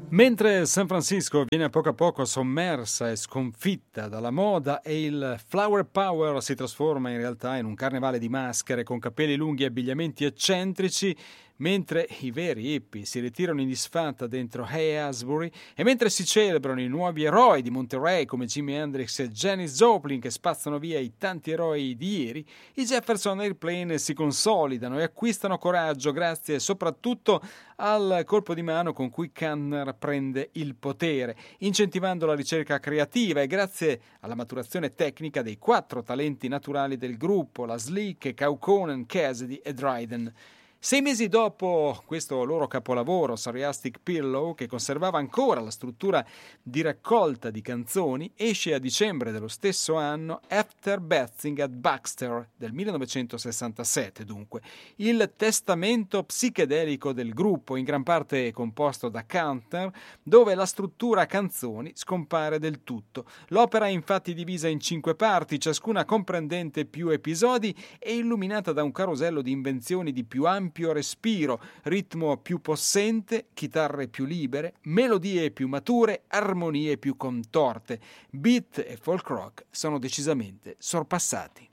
Mentre San Francisco viene a poco sommersa e sconfitta dalla moda e il flower power si trasforma in realtà in un carnevale di maschere con capelli lunghi e abbigliamenti eccentrici, mentre i veri hippie si ritirano in disfatta dentro Asbury e mentre si celebrano i nuovi eroi di Monterey come Jimi Hendrix e Janis Joplin che spazzano via i tanti eroi di ieri, i Jefferson Airplane si consolidano e acquistano coraggio grazie soprattutto al colpo di mano con cui Kanner prende il potere, incentivando la ricerca creativa e grazie alla maturazione tecnica dei 4 talenti naturali del gruppo, la Slick, Kaukonen, Cassidy e Dryden. 6 mesi dopo questo loro capolavoro, Surrealistic Pillow, che conservava ancora la struttura di raccolta di canzoni, esce a dicembre dello stesso anno After Bathing at Baxter del 1967, dunque, il testamento psichedelico del gruppo, in gran parte composto da Kanter, dove la struttura canzoni scompare del tutto. L'opera è infatti divisa in 5 parti, ciascuna comprendente più episodi e illuminata da un carosello di invenzioni di più ampio respiro, ritmo più possente, chitarre più libere, melodie più mature, armonie più contorte. Beat e folk rock sono decisamente sorpassati.